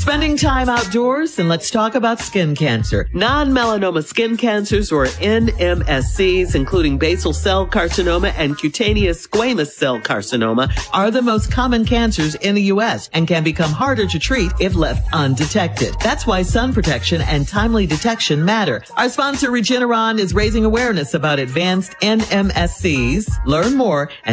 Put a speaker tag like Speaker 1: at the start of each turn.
Speaker 1: Spending time outdoors, and let's talk about skin cancer. Non-melanoma skin cancers, or NMSCs, including basal cell carcinoma and cutaneous squamous cell carcinoma, are the most common cancers in the U.S. and can become harder to treat if left undetected. That's why sun protection and timely detection matter. Our sponsor, Regeneron, is raising awareness about advanced NMSCs. Learn more and